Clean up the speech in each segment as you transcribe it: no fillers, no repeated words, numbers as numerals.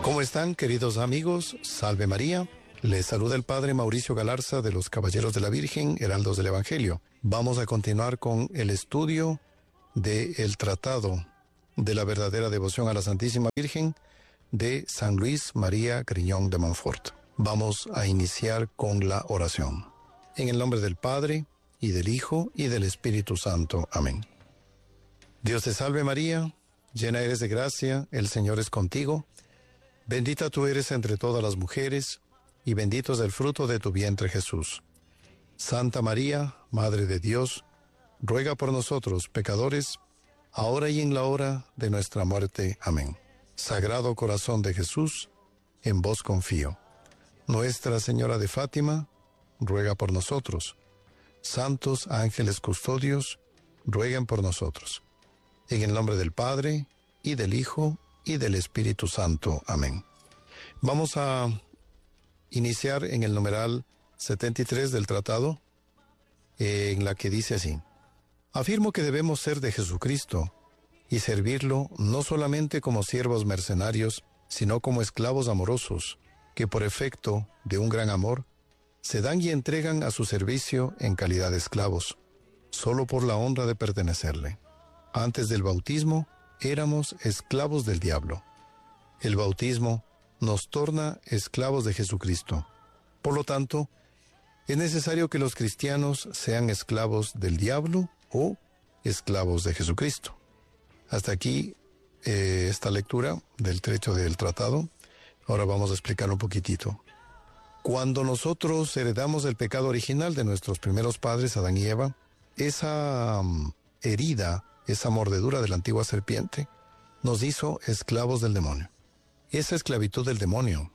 ¿Cómo están, queridos amigos? Salve María. Les saluda el Padre Mauricio Galarza de los Caballeros de la Virgen, Heraldos del Evangelio. Vamos a continuar con el estudio del Tratado de la verdadera devoción a la Santísima Virgen de San Luis María Griñón de Montfort. Vamos a iniciar con la oración. En el nombre del Padre, y del Hijo, y del Espíritu Santo. Amén. Dios te salve María, llena eres de gracia, el Señor es contigo. Bendita tú eres entre todas las mujeres, y bendito es el fruto de tu vientre Jesús. Santa María, Madre de Dios, ruega por nosotros, pecadores, ahora y en la hora de nuestra muerte. Amén. Sagrado Corazón de Jesús, en vos confío. Nuestra Señora de Fátima, ruega por nosotros. Santos ángeles custodios, rueguen por nosotros. En el nombre del Padre, y del Hijo, y del Espíritu Santo. Amén. Vamos a iniciar en el numeral 73 del tratado, en la que dice así: afirmo que debemos ser de Jesucristo y servirlo no solamente como siervos mercenarios, sino como esclavos amorosos, que por efecto de un gran amor se dan y entregan a su servicio en calidad de esclavos, solo por la honra de pertenecerle. Antes del bautismo, éramos esclavos del diablo. El bautismo nos torna esclavos de Jesucristo. Por lo tanto, es necesario que los cristianos sean esclavos del diablo o esclavos de Jesucristo. Hasta aquí esta lectura del trecho del tratado. Ahora vamos a explicar un poquitito. Cuando nosotros heredamos el pecado original de nuestros primeros padres, Adán y Eva, esa herida, esa mordedura de la antigua serpiente, nos hizo esclavos del demonio. Esa esclavitud del demonio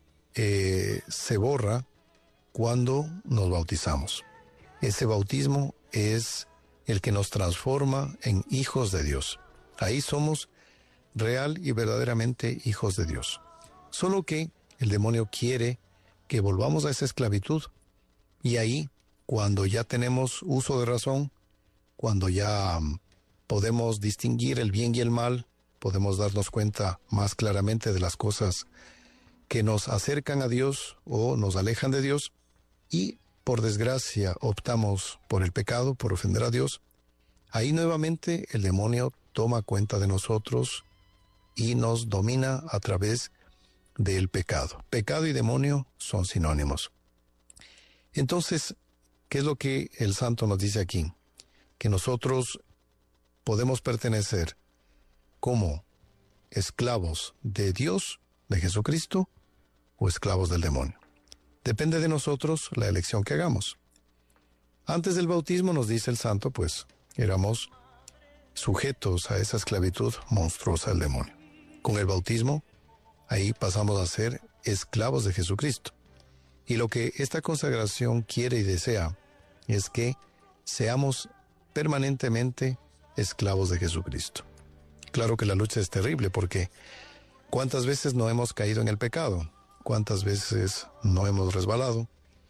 se borra cuando nos bautizamos. Ese bautismo es el que nos transforma en hijos de Dios. Ahí somos real y verdaderamente hijos de Dios. Solo que el demonio quiere que volvamos a esa esclavitud, y ahí, cuando ya tenemos uso de razón, cuando ya podemos distinguir el bien y el mal, podemos darnos cuenta más claramente de las cosas que nos acercan a Dios o nos alejan de Dios, y por desgracia optamos por el pecado, por ofender a Dios, ahí nuevamente el demonio toma cuenta de nosotros y nos domina a través del pecado. Pecado y demonio son sinónimos. Entonces, ¿qué es lo que el santo nos dice aquí? Que nosotros podemos pertenecer como esclavos de Dios, de Jesucristo, o esclavos del demonio. Depende de nosotros la elección que hagamos. Antes del bautismo, nos dice el santo, pues éramos sujetos a esa esclavitud monstruosa del demonio. Con el bautismo, ahí pasamos a ser esclavos de Jesucristo. Y lo que esta consagración quiere y desea es que seamos permanentemente esclavos de Jesucristo. Claro que la lucha es terrible, porque ¿cuántas veces no hemos caído en el pecado? ¿Cuántas veces no hemos resbalado?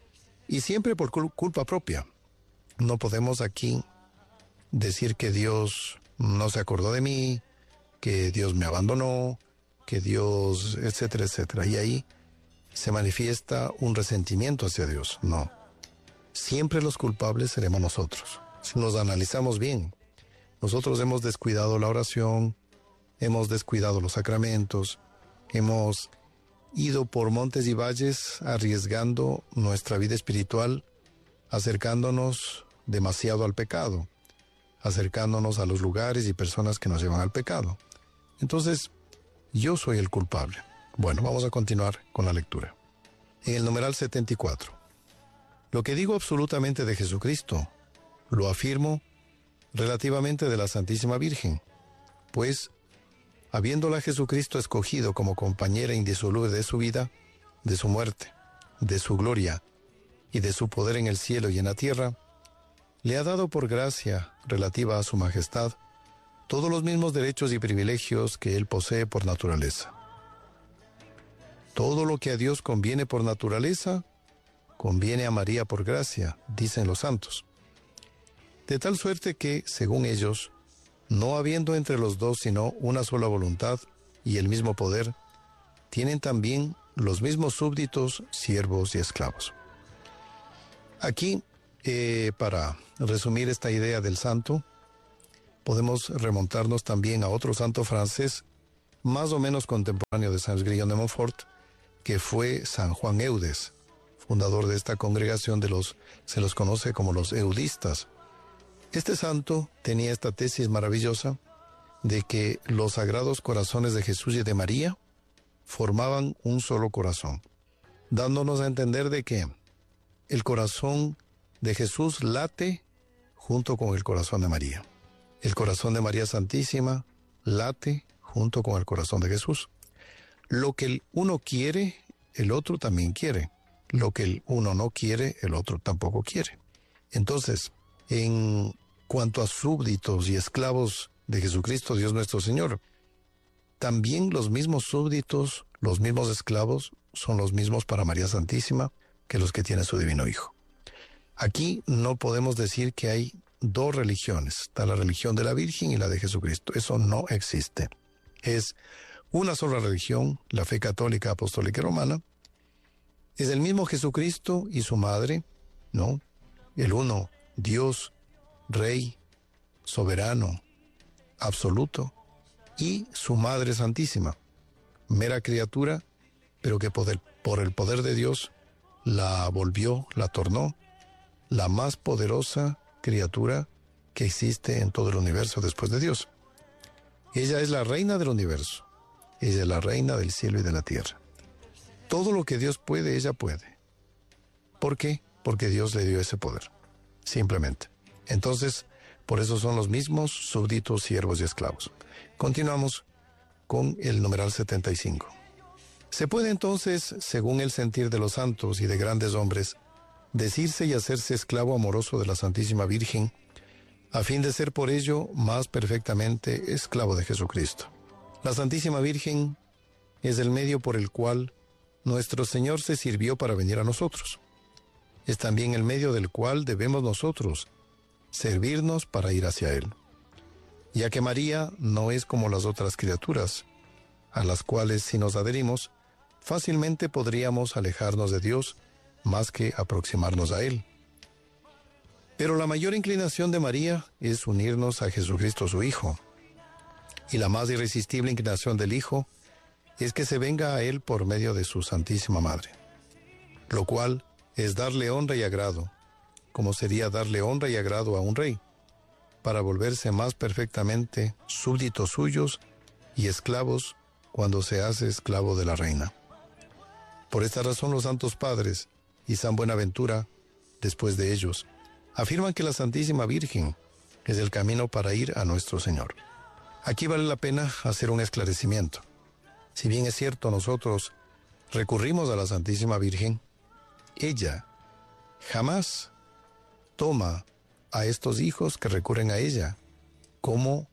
Y siempre por culpa propia. No podemos aquí decir que Dios no se acordó de mí, que Dios me abandonó, que Dios, etcétera, etcétera. Y ahí se manifiesta un resentimiento hacia Dios. No. Siempre los culpables seremos nosotros. Si nos analizamos bien, nosotros hemos descuidado la oración, hemos descuidado los sacramentos, hemos ido por montes y valles arriesgando nuestra vida espiritual, acercándonos demasiado al pecado, acercándonos a los lugares y personas que nos llevan al pecado. Entonces, yo soy el culpable. Bueno, vamos a continuar con la lectura. En el numeral 74. Lo que digo absolutamente de Jesucristo, lo afirmo relativamente de la Santísima Virgen, pues, habiéndola Jesucristo escogido como compañera indisoluble de su vida, de su muerte, de su gloria y de su poder en el cielo y en la tierra, le ha dado por gracia relativa a su majestad todos los mismos derechos y privilegios que él posee por naturaleza. Todo lo que a Dios conviene por naturaleza, conviene a María por gracia, dicen los santos. De tal suerte que, según ellos, no habiendo entre los dos sino una sola voluntad y el mismo poder, tienen también los mismos súbditos, siervos y esclavos. Aquí, para resumir esta idea del santo, podemos remontarnos también a otro santo francés, más o menos contemporáneo de Saint-Grillon de Montfort, que fue San Juan Eudes, fundador de esta congregación se los conoce como los eudistas. Este santo tenía esta tesis maravillosa de que los sagrados corazones de Jesús y de María formaban un solo corazón, dándonos a entender de que el corazón de Jesús late junto con el corazón de María. El corazón de María Santísima late junto con el corazón de Jesús. Lo que el uno quiere, el otro también quiere. Lo que el uno no quiere, el otro tampoco quiere. Entonces, en cuanto a súbditos y esclavos de Jesucristo, Dios nuestro Señor, también los mismos súbditos, los mismos esclavos, son los mismos para María Santísima que los que tiene su divino Hijo. Aquí no podemos decir que hay dos religiones, está la religión de la Virgen y la de Jesucristo. Eso no existe. Es una sola religión, la fe católica, apostólica y romana. Es el mismo Jesucristo y su madre, ¿no? El uno, Dios, Rey, soberano, absoluto, y su Madre Santísima, mera criatura, pero que por el poder de Dios la volvió, la tornó, la más poderosa criatura que existe en todo el universo después de Dios. Ella es la reina del universo, ella es la reina del cielo y de la tierra. Todo lo que Dios puede, ella puede. ¿Por qué? Porque Dios le dio ese poder, simplemente. Entonces, por eso son los mismos súbditos, siervos y esclavos. Continuamos con el numeral 75. Se puede entonces, según el sentir de los santos y de grandes hombres, decirse y hacerse esclavo amoroso de la Santísima Virgen, a fin de ser por ello más perfectamente esclavo de Jesucristo. La Santísima Virgen es el medio por el cual nuestro Señor se sirvió para venir a nosotros. Es también el medio del cual debemos nosotros servirnos para ir hacia Él. Ya que María no es como las otras criaturas, a las cuales si nos adherimos, fácilmente podríamos alejarnos de Dios más que aproximarnos a Él. Pero la mayor inclinación de María es unirnos a Jesucristo su Hijo, y la más irresistible inclinación del Hijo es que se venga a Él por medio de su Santísima Madre, lo cual es darle honra y agrado, como sería darle honra y agrado a un rey, para volverse más perfectamente súbditos suyos y esclavos cuando se hace esclavo de la reina. Por esta razón los santos padres y San Buenaventura, después de ellos, afirman que la Santísima Virgen es el camino para ir a nuestro Señor. Aquí vale la pena hacer un esclarecimiento. Si bien es cierto, nosotros recurrimos a la Santísima Virgen, ella jamás toma a estos hijos que recurren a ella como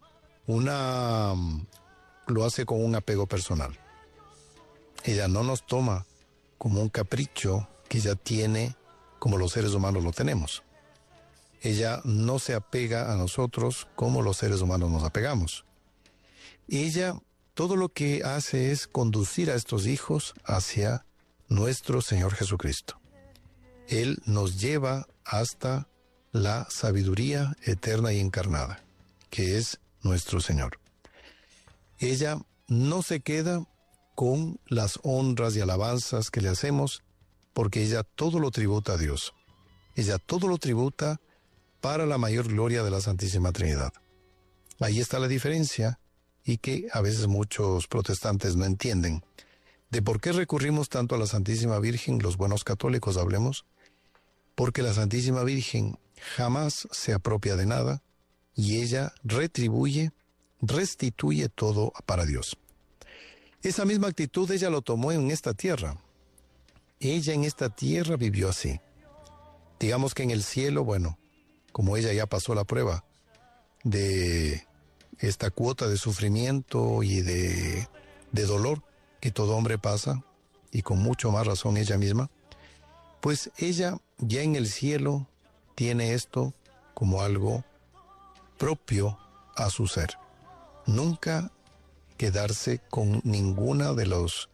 lo hace con un apego personal. Ella no nos toma como un capricho que ella tiene como los seres humanos lo tenemos. Ella no se apega a nosotros como los seres humanos nos apegamos. Ella todo lo que hace es conducir a estos hijos hacia nuestro Señor Jesucristo. Él nos lleva hasta la sabiduría eterna y encarnada, que es nuestro Señor. Ella no se queda con las honras y alabanzas que le hacemos, porque ella todo lo tributa a Dios. Ella todo lo tributa para la mayor gloria de la Santísima Trinidad. Ahí está la diferencia, y que a veces muchos protestantes no entienden, de por qué recurrimos tanto a la Santísima Virgen, los buenos católicos hablemos, porque la Santísima Virgen jamás se apropia de nada, y ella restituye todo para Dios. Esa misma actitud ella lo tomó en esta tierra. Ella en esta tierra vivió así. Digamos que en el cielo, bueno, como ella ya pasó la prueba de esta cuota de sufrimiento y de dolor que todo hombre pasa, y con mucho más razón ella misma, pues ella ya en el cielo tiene esto como algo propio a su ser. Nunca quedarse con ninguna de los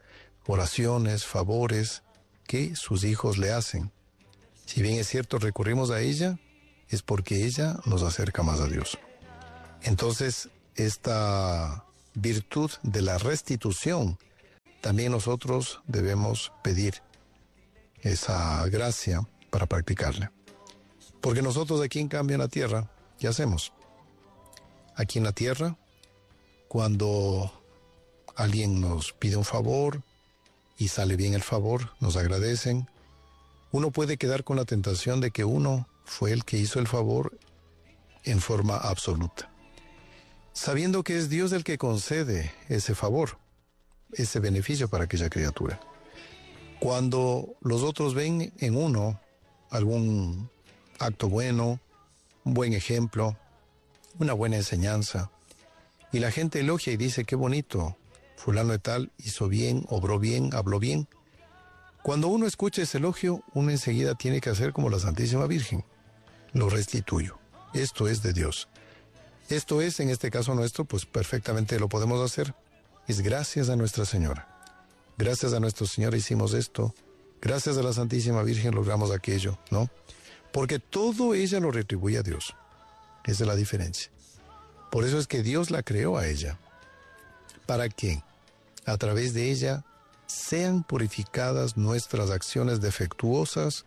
oraciones, favores que sus hijos le hacen. Si bien es cierto, recurrimos a ella, es porque ella nos acerca más a Dios. Entonces, esta virtud de la restitución, también nosotros debemos pedir esa gracia para practicarla. Porque nosotros aquí en cambio en la tierra, ¿qué hacemos? Aquí en la tierra, cuando alguien nos pide un favor y sale bien el favor, nos agradecen, uno puede quedar con la tentación de que uno fue el que hizo el favor en forma absoluta, sabiendo que es Dios el que concede ese favor, ese beneficio para aquella criatura. Cuando los otros ven en uno algún acto bueno, un buen ejemplo, una buena enseñanza, y la gente elogia y dice, qué bonito, fulano de tal hizo bien, obró bien, habló bien. Cuando uno escucha ese elogio, uno enseguida tiene que hacer como la Santísima Virgen, lo restituyo. Esto es de Dios. Esto es, en este caso nuestro, pues perfectamente lo podemos hacer. Es gracias a Nuestra Señora. Gracias a nuestro Señor hicimos esto. Gracias a la Santísima Virgen logramos aquello, ¿no? Porque todo ella lo retribuye a Dios. Esa es la diferencia. Por eso es que Dios la creó a ella. ¿Para qué? A través de ella sean purificadas nuestras acciones defectuosas,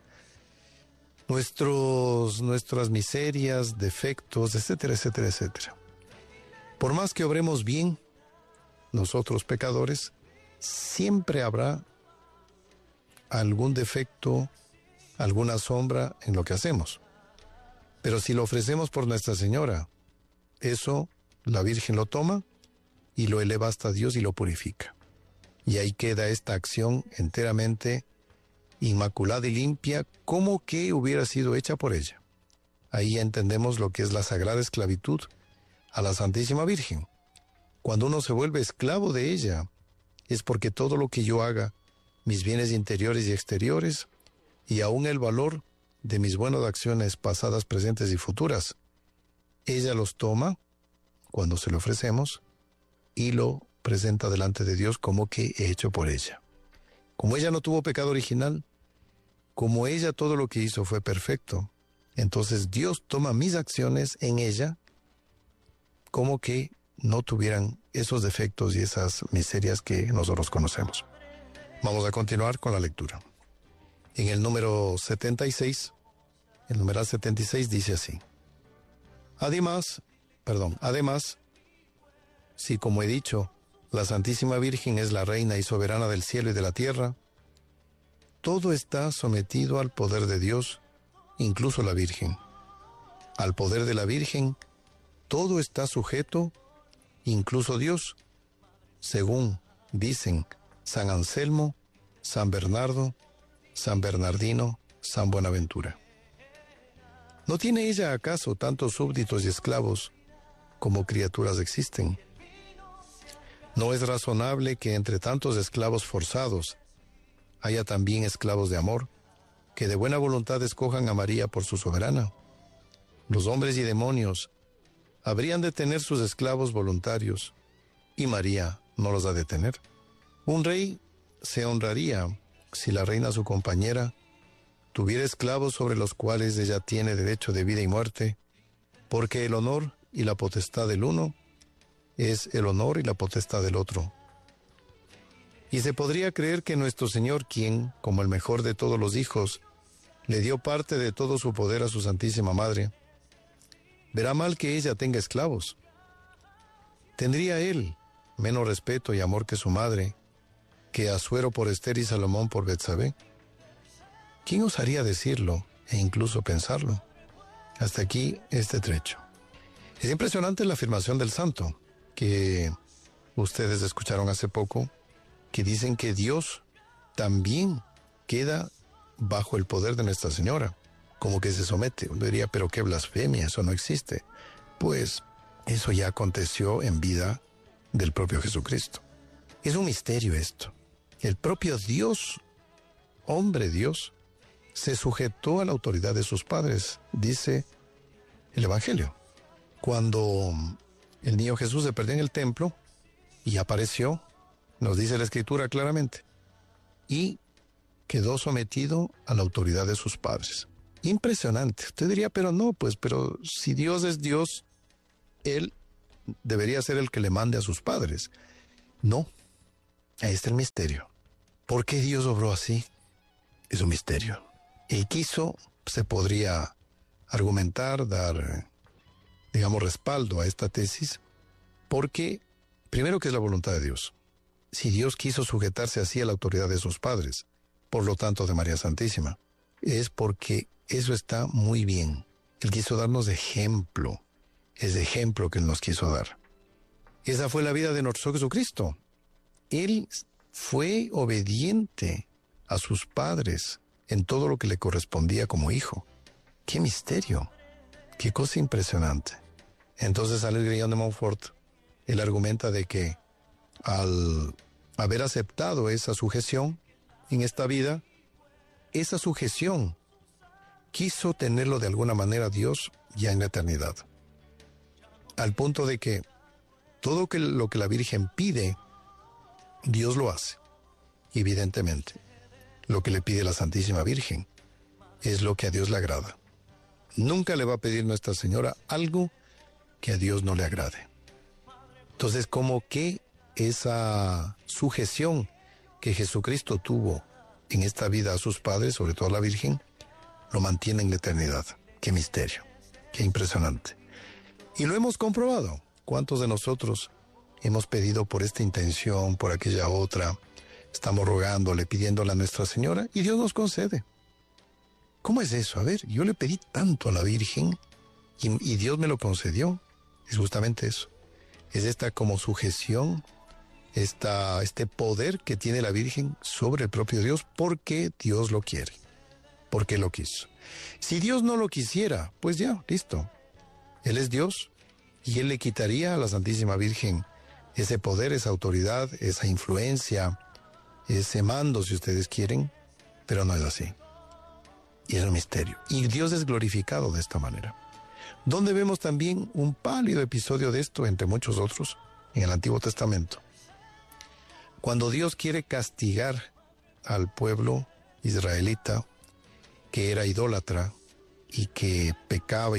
nuestras miserias, defectos, etcétera, etcétera, etcétera. Por más que obremos bien, nosotros pecadores, siempre habrá algún defecto, alguna sombra en lo que hacemos. Pero si lo ofrecemos por Nuestra Señora, eso la Virgen lo toma y lo eleva hasta Dios y lo purifica. Y ahí queda esta acción enteramente inmaculada y limpia, como que hubiera sido hecha por ella. Ahí entendemos lo que es la sagrada esclavitud a la Santísima Virgen. Cuando uno se vuelve esclavo de ella, es porque todo lo que yo haga, mis bienes interiores y exteriores, y aún el valor de mis buenas acciones pasadas, presentes y futuras, ella los toma cuando se lo ofrecemos y lo presenta delante de Dios como que he hecho por ella. Como ella no tuvo pecado original, como ella todo lo que hizo fue perfecto, entonces Dios toma mis acciones en ella como que no tuvieran esos defectos y esas miserias que nosotros conocemos. Vamos a continuar con la lectura. En el número 76, el numeral 76 dice así. Además, si como he dicho, la Santísima Virgen es la reina y soberana del cielo y de la tierra, todo está sometido al poder de Dios, incluso la Virgen. Al poder de la Virgen, todo está sujeto, incluso Dios, según dicen San Anselmo, San Bernardo, San Bernardino, San Buenaventura. ¿No tiene ella acaso tantos súbditos y esclavos como criaturas existen? ¿No es razonable que entre tantos esclavos forzados haya también esclavos de amor, que de buena voluntad escojan a María por su soberana? Los hombres y demonios habrían de tener sus esclavos voluntarios, y María no los ha de tener. Un rey se honraría si la reina su compañera tuviera esclavos sobre los cuales ella tiene derecho de vida y muerte, porque el honor y la potestad del uno es el honor y la potestad del otro. Y se podría creer que nuestro Señor, quien, como el mejor de todos los hijos, le dio parte de todo su poder a su Santísima Madre, verá mal que ella tenga esclavos. ¿Tendría él menos respeto y amor que su madre, que Asuero por Ester y Salomón por Betsabé? ¿Quién osaría decirlo e incluso pensarlo? Hasta aquí este trecho. Es impresionante la afirmación del santo, que ustedes escucharon hace poco, que dicen que Dios también queda bajo el poder de Nuestra Señora, como que se somete. Uno diría, pero qué blasfemia, eso no existe. Pues eso ya aconteció en vida del propio Jesucristo. Es un misterio esto. El propio Dios, hombre Dios, se sujetó a la autoridad de sus padres, dice el Evangelio. Cuando el niño Jesús se perdió en el templo y apareció, nos dice la Escritura claramente, y quedó sometido a la autoridad de sus padres. Impresionante. Usted diría, pero no, pero si Dios es Dios, Él debería ser el que le mande a sus padres. No, ahí está el misterio. ¿Por qué Dios obró así? Es un misterio. Él quiso, se podría argumentar, dar, respaldo a esta tesis, porque, primero, que es la voluntad de Dios. Si Dios quiso sujetarse así a la autoridad de sus padres, por lo tanto de María Santísima, es porque eso está muy bien. Él quiso darnos ejemplo, ese ejemplo que Él nos quiso dar. Esa fue la vida de nuestro Jesucristo. Él fue obediente a sus padres en todo lo que le correspondía como hijo. ¡Qué misterio! ¡Qué cosa impresionante! Entonces, al Grillón de Montfort, él argumenta de que al haber aceptado esa sujeción en esta vida, esa sujeción quiso tenerlo de alguna manera Dios ya en la eternidad. Al punto de que todo lo que la Virgen pide, Dios lo hace, evidentemente. Lo que le pide la Santísima Virgen es lo que a Dios le agrada. Nunca le va a pedir Nuestra Señora algo que a Dios no le agrade. Entonces, como que esa sujeción que Jesucristo tuvo en esta vida a sus padres, sobre todo a la Virgen, lo mantiene en la eternidad. ¡Qué misterio! ¡Qué impresionante! Y lo hemos comprobado. ¿Cuántos de nosotros hemos pedido por esta intención, por aquella otra? Estamos rogándole, pidiéndole a Nuestra Señora y Dios nos concede. ¿Cómo es eso? A ver, yo le pedí tanto a la Virgen y Dios me lo concedió. Es justamente eso. Es esta como sujeción, este poder que tiene la Virgen sobre el propio Dios porque Dios lo quiere, porque lo quiso. Si Dios no lo quisiera, pues ya, listo. Él es Dios y Él le quitaría a la Santísima Virgen ese poder, esa autoridad, esa influencia, ese mando, si ustedes quieren, pero no es así. Y es un misterio. Y Dios es glorificado de esta manera. Donde vemos también un pálido episodio de esto, entre muchos otros, en el Antiguo Testamento. Cuando Dios quiere castigar al pueblo israelita, que era idólatra, y que pecaba,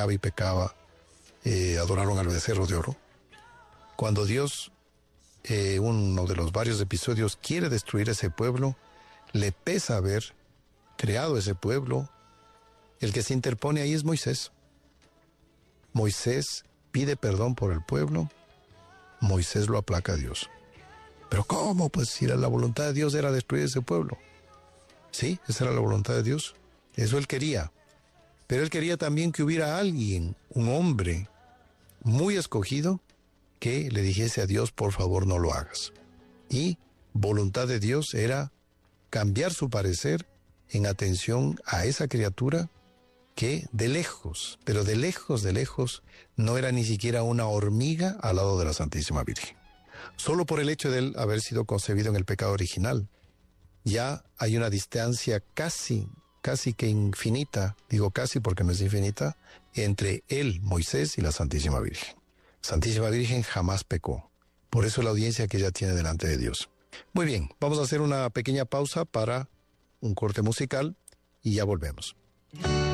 adoraron al becerro de oro. Cuando Dios, uno de los varios episodios, quiere destruir ese pueblo, le pesa haber creado ese pueblo. El que se interpone ahí es Moisés. Moisés pide perdón por el pueblo. Moisés lo aplaca a Dios. ¿Pero cómo? Pues si la voluntad de Dios era destruir ese pueblo. Sí, esa era la voluntad de Dios. Eso Él quería. Pero Él quería también que hubiera alguien, un hombre muy escogido, que le dijese a Dios, por favor, no lo hagas. Y voluntad de Dios era cambiar su parecer en atención a esa criatura que de lejos, pero de lejos, no era ni siquiera una hormiga al lado de la Santísima Virgen. Solo por el hecho de él haber sido concebido en el pecado original, ya hay una distancia casi que infinita, digo casi porque no es infinita, entre él, Moisés, y la Santísima Virgen. Santísima Virgen jamás pecó. Por eso la audiencia que ella tiene delante de Dios. Muy bien, vamos a hacer una pequeña pausa para un corte musical y ya volvemos.